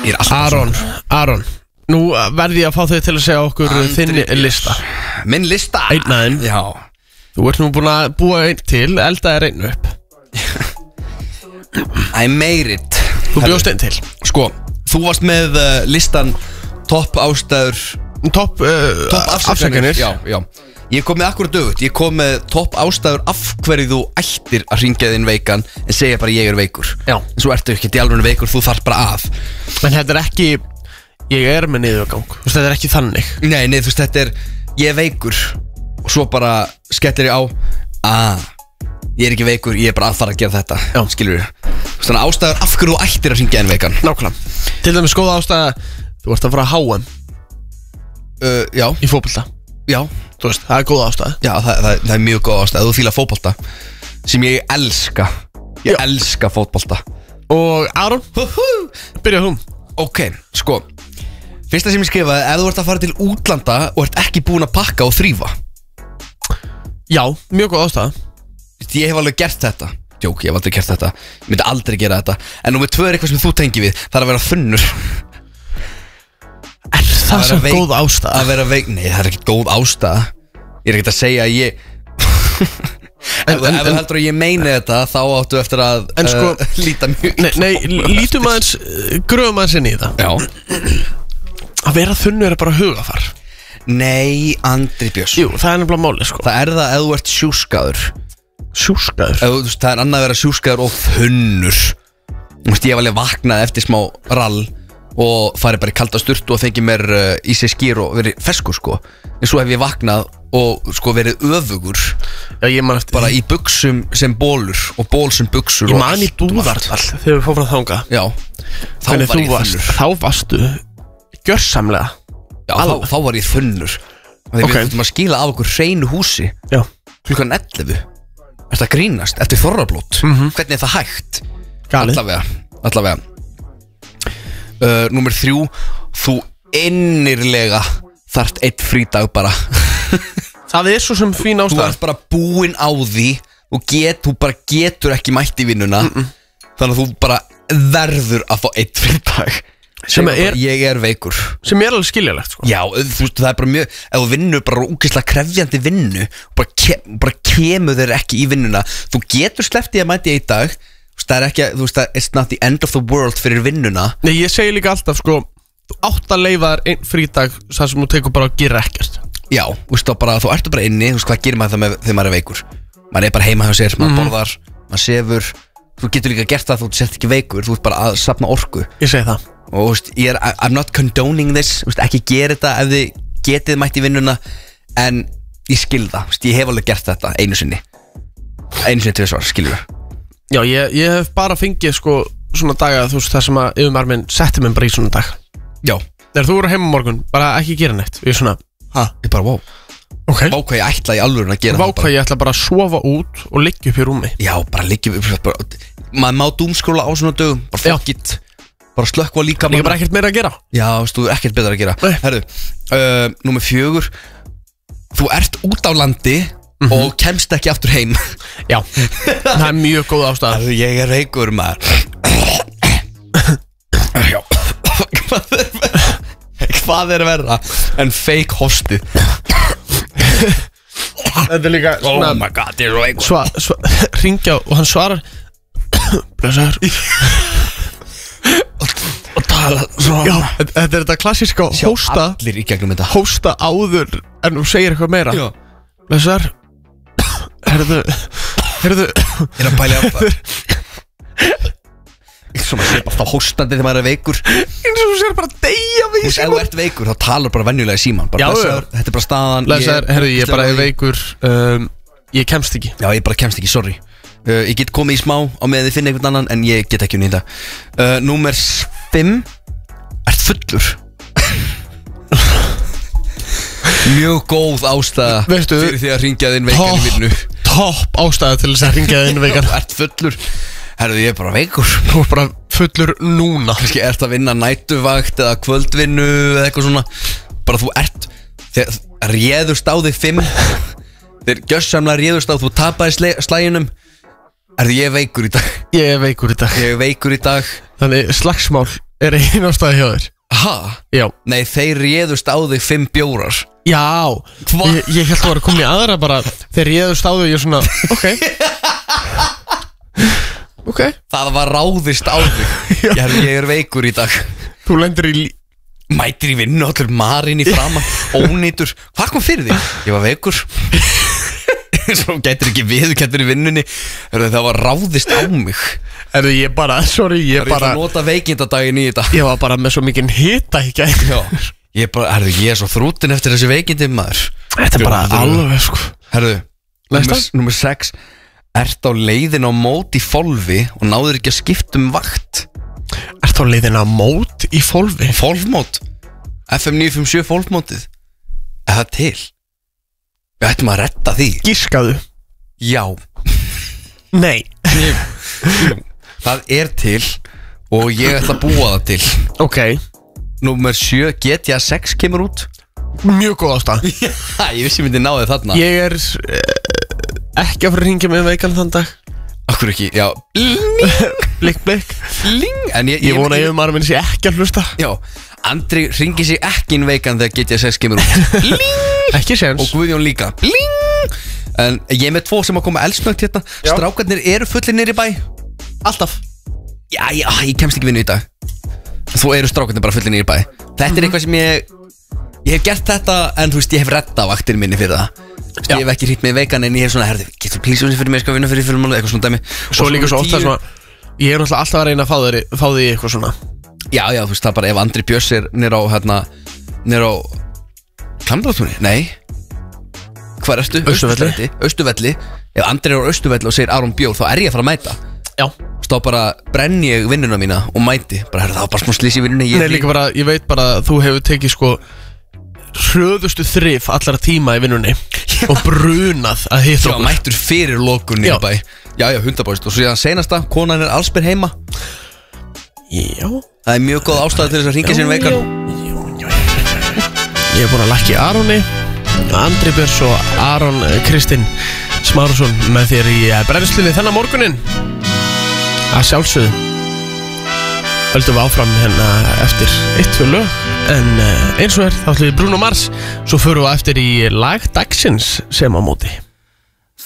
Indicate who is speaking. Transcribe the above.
Speaker 1: Ég alltaf
Speaker 2: Aron, nú verði ég að fá þau til að segja okkur þinn lista.
Speaker 1: Minn lista?
Speaker 2: Einn aðeins.
Speaker 1: Já.
Speaker 2: Þú ert nú búin að búa einn til, eldaðir einn upp.
Speaker 1: I made it.
Speaker 2: Þú bjóst einn til.
Speaker 1: Sko, þú varst með listan topp ástæður.
Speaker 2: Topp afsakanir.
Speaker 1: Já. Ég kom með akkurat dögut. Ég kom með topp ástæður af hverju þú ættir að hringja þinn veikan en segja bara ég er veikur.
Speaker 2: Já.
Speaker 1: En svo ertu ekki í alveg veikur, þú þarf bara að.
Speaker 2: En þetta er ekki, ég er með niðurgang. Þú veist, þetta er ekki þannig.
Speaker 1: Nei, þú veist, þetta er, ég er veikur og svo bara skellir ég á ég er ekki veikur, ég er bara að fara að gera þetta. Já. Skilur við. Þannig að ástæður af hverju þú ættir að hringja þinn veikan.
Speaker 2: Nákvæmlega. Til dæmis góða ástæða, þú ert að fara að HM.
Speaker 1: Já.
Speaker 2: Í fótbolta. Já. Þú veist, það er góð ástæða.
Speaker 1: Já, það er mjög góð ástæða. Þú fílar fótbolta sem ég elska. Ég elska fótbolta.
Speaker 2: Og Aron, byrjað hún.
Speaker 1: Ok, sko fyrsta sem ég skrifaði, ef þú ert að fara til útlanda og ert ekki búin að pakka og þrífa.
Speaker 2: Já, mjög góð ástæða.
Speaker 1: Ég hef alveg gert þetta. Jók, ég hef aldrei gert þetta. Ég myndi aldrei gera þetta. En númer 2 er eitthvað sem þú tengi við. Það er að vera þunnur.
Speaker 2: Er það sem góð ástæða?
Speaker 1: Að vera veik, nei, það er ekki góð ástæða. Ég er ekkert að segja að ég Ef þú heldur að ég meini þetta, þá áttu eftir að líta mjög.
Speaker 2: Nei, lítum aðeins, gröfum aðeins inn í þetta.
Speaker 1: Já.
Speaker 2: Að vera þunnur er bara hugafar.
Speaker 1: Nei, Andri Björns.
Speaker 2: Jú, það er nefnilega máli, sko.
Speaker 1: Það er það ef þú ert sjúskaður.
Speaker 2: Sjúskaður?
Speaker 1: Það er annað að vera sjúskaður og þunnur. Þú veist, ég hef alveg vaknað eftir smá rall og farið bara í kalda sturtu og fengið mér í sig skýr og verið feskur, sko. En svo hef ég vaknað og sko verið öfugur. Já, ég man eftir bara í buxum sem bólur og ból sem buxur.
Speaker 2: Ég man í Búðardal þegar við fórum frá þanga.
Speaker 1: Já.
Speaker 2: Þá varstu gjörsamlega.
Speaker 1: Já, þá var ég þunnur. Þegar við þurftum að skila af okkur hreinu húsi. Já. Klukkan 11. Ertu að grínast eftir þorrablót? Hvernig er það hægt? Galið. Allavega. Númer 3. Þú innirlega þarft eitt frídag bara.
Speaker 2: Það er svo sem fín ástæða.
Speaker 1: Þú ert bara búinn á því og þú bara getur ekki mætt í vinnuna. Þannig að þú bara verður að fá eitt frídag. Ég er veikur.
Speaker 2: Sem er alveg skiljalegt, sko.
Speaker 1: Já, þú veist, það er bara mjög. Ef þú vinnur bara úkislega krefjandi vinnu, bara kemur þeir ekki í vinnuna. Þú getur sleppt í að mæti einn dag. Það er ekki, þú veist, it's not the end of the world fyrir vinnuna.
Speaker 2: Nei, ég segi líka alltaf, sko, þú átt að leyfa þér einn frídag þar sem þú tekur bara að gera ekkert.
Speaker 1: Já, þú veist, þú ertu bara inni. Þú veist, hvað gerir maður það þegar maður er veikur? Maður er bara heima hjá sér, maður borðar, maður sefur. Þú getur líka gert það þú sért ekki veikur. Þú ert bara að safna orku.
Speaker 2: Ég segi það.
Speaker 1: Og þú veist, I'm not condoning this. Þú veist, ekki gera þetta ef þið getið mætt í vinnuna. En ég skil það, þú veist, ég hef alveg gert þetta einu sinni 2 skilur það.
Speaker 2: Já, ég hef bara fengið, sko, svona daga, þú veist, það sem að yfirmaður minn setti mig bara í svona dag.
Speaker 1: Já.
Speaker 2: Þegar þú voru heima morgun, bara ekki gera neitt. Ég er svona,
Speaker 1: Ég bara, wow.
Speaker 2: Ok.
Speaker 1: Vá hvað ég ætla í alvörun að gera
Speaker 2: það. Vá hvað ég ætla bara að sofa út og liggja upp í rúmi.
Speaker 1: Já, bara liggja upp. Maður má doomskróla á svona dögum. Bara fuck it. Bara slökkva líka.
Speaker 2: Líka bara ekkert meira að gera.
Speaker 1: Já, þú er ekkert betra að gera. Herru, númer 4. Þú ert út á landi og kemst ekki aftur heim.
Speaker 2: Já, það er mjög góð ástæða.
Speaker 1: Ég er veikur, maður. Já. Hvað er verða en fake hostið?
Speaker 2: Þetta er líka
Speaker 1: svona, oh my god, ég er svo veikur.
Speaker 2: Hringja og hann svarar blessaður og tala svona. Já, þetta er þetta klassíska hósta.
Speaker 1: Allir í gegnum þetta.
Speaker 2: Hósta áður en þú segir eitthvað meira.
Speaker 1: Já.
Speaker 2: Blessaður. Herðu
Speaker 1: er að pæla á það. Svona sé bara þá hóstandi þegar maður er veikur.
Speaker 2: Eins og þú sér bara deyja við
Speaker 1: síman. Ef þú ert veikur þá talar bara venjulega í síman. Já, þetta er bara staðan.
Speaker 2: Blessaður, herðu, ég bara er veikur. Ég kemst ekki.
Speaker 1: Já, ég bara kemst ekki, sorry. Ég get komið í smá á meðan þið finna einhvern annan, en ég get ekki nýta. Númer 5. Ert fullur. Mjög góð ástæða fyrir því að hringja þinn veikan í vinnu.
Speaker 2: Topp ástæða til þess að hringja þinn veikan.
Speaker 1: Ert fullur. Herðu, ég er bara veikur.
Speaker 2: Þú er bara fullur núna.
Speaker 1: Kannski ert að vinna nætuvakt eða kvöldvinnu eða eitthvað svona. Bara þú ert, þegar réðust á þig 5. Þegar gjörsamlega réðust á, þú tapaði slæginum. Erðu, ég er veikur í dag.
Speaker 2: Ég er veikur í dag.
Speaker 1: Ég er veikur í dag.
Speaker 2: Þannig slagsmál er einn ástæði hjá þér.
Speaker 1: Ha?
Speaker 2: Já.
Speaker 1: Nei, þeir réðust á þig 5 bjórar.
Speaker 2: Já.
Speaker 1: Hva?
Speaker 2: Ég held að vera að koma í aðra bara. Þeir réðust á þig og ég svona, ok. Ok.
Speaker 1: Það var ráðist á þig. Ég er veikur í dag.
Speaker 2: Þú lendir í
Speaker 1: mætir í vinnu, allur marinn í framan, ónýtur. Hvað kom fyrir því? Ég var veikur. Svo getur ekki viðurkenntur í vinnunni. Það var ráðist á mig.
Speaker 2: Ég bara, sorry, ég bara
Speaker 1: að nota veikindadaginn í þetta.
Speaker 2: Ég var bara með svo mikinn hita í gær.
Speaker 1: Já. Ég er svo þrútin eftir þessi veikindi, maður.
Speaker 2: Þetta er bara alveg, sko.
Speaker 1: Herðu, nummer 6. Ert á leiðin á mót í Fólfi og náður ekki að skipta um vakt.
Speaker 2: Ert á leiðin á mót í Fólfi?
Speaker 1: Fólfmót. FM 957 Fólfmótið. Er það til? Við ættum að redda því.
Speaker 2: Gískaðu?
Speaker 1: Já.
Speaker 2: Nei.
Speaker 1: Það er til og ég ætla að búa það til.
Speaker 2: Ok.
Speaker 1: Númer 7, GTA 6 kemur út.
Speaker 2: Mjög góð ástæð.
Speaker 1: Já, ég vissi ég myndi ná þið þarna.
Speaker 2: Ég er ekki að fara að ringja með veikan þann dag.
Speaker 1: Akkur ekki, já.
Speaker 2: Blikk
Speaker 1: En
Speaker 2: ég vona að yfirmaður minn sé ekki að hlusta.
Speaker 1: Já, Andri ringi sig ekki inn veikan þegar GTA 6 kemur út.
Speaker 2: Ekki séns.
Speaker 1: Og Guðjón líka. En ég er með 2 sem að koma elsnögt hérna. Já. Strákarnir eru fullir niður í bæ.
Speaker 2: Alltaf.
Speaker 1: Já, ég kemst ekki vinnu í dag. Þú eru strákarnir bara fullir niður í bæ. Þetta er eitthvað sem ég hef gert þetta. En þú veist, ég hef reddað vaktin minni fyrir það. Ég hef ekki hýtt með veikan en ég hef svona, herði, getur plísið fyrir mig, ég skal vinna fyrir mánuð, eitthvað svona dæmi.
Speaker 2: Svo líka svo oft það svona, ég er náttúrulega alltaf að reyna að fá því eitthvað svona. Já,
Speaker 1: þú veist, það er bara ef Andri Björns er nýr á Klambrátúni, nei. Hvað ertu? Austurvelli. Ef Andri er á Austurvelli og segir Aron Bjór, þá er ég að fara að mæta.
Speaker 2: Já.
Speaker 1: Þá bara brenni ég vinnuna mína og mæti. Bara, það var bara smá slís í vinnunni.
Speaker 2: Nei, líka bara, ég veit bara að þú hefur tekið sko hröðustu þrif allara tíma í vinnunni og brunað að hitta okkur.
Speaker 1: Já, mættur fyrir lokun í bæ. Já, 100%. Og svo síðan senasta, konan er allsbyr heima.
Speaker 2: Já.
Speaker 1: Það er mjög góð ástæða til þess að ringja sér veikan.
Speaker 2: Ég er búin að lakki Aroni, Andri Björns og Aron Kristinn Smárusson með þér í brennslunni þennan morgunin. Að sjálfsögðu höldum við áfram hérna eftir 1-2 lög. En eins og þá ætlum við Bruno Mars. Svo förum við eftir í lag dagsins sem á móti.